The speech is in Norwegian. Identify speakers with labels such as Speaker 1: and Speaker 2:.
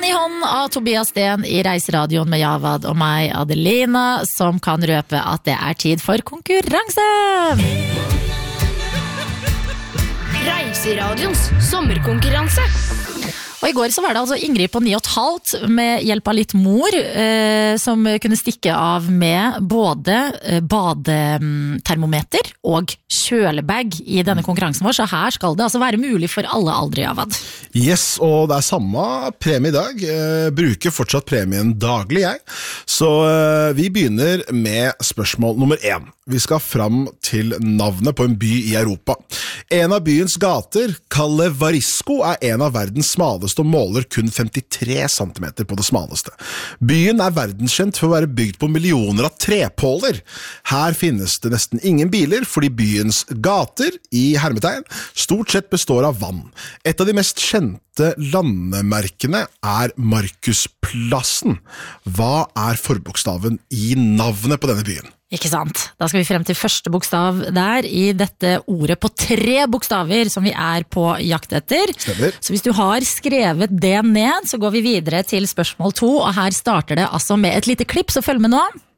Speaker 1: Hånd i hånd av Tobias Sten I Reiseradioen med Javad og meg, Adelina, som kan røpe at det tid for konkurranse!
Speaker 2: Reiseradions sommerkonkurranse.
Speaker 1: Og I går så var det altså Ingrid på 9,5 med hjelp av litt mor, som kunne stikke av med både badetermometer og kjølebag I denne konkurransen vår, så her skal det altså være mulig for alle aldre, Javad.
Speaker 3: Yes, og det samme premie I dag. Bruker fortsatt premien daglig, jeg. Så vi begynner med spørsmål nummer 1. Vi skal fram til navnet på en by I Europa. En av byens gater, Calle Varisco, en av verdens smaleste og måler kun 53 cm på det smaleste. Byen verdenskjent for å være bygd på millioner av trepåler. Her finnes det nesten ingen biler, fordi byens gater, I hermetegn, stort sett består av vann. Et av de mest kjente landemerkene Markusplassen. Hva forbokstaven I navnet på denne byen?
Speaker 1: Ikke sant? Da skal vi frem til første bokstav der I dette ordet på 3 bokstaver som vi på jakt etter.
Speaker 3: Stemmer.
Speaker 1: Så hvis du har skrevet det ned, så går vi videre til spørsmål 2, og her starter det altså med et lite klipp, så følg med nå.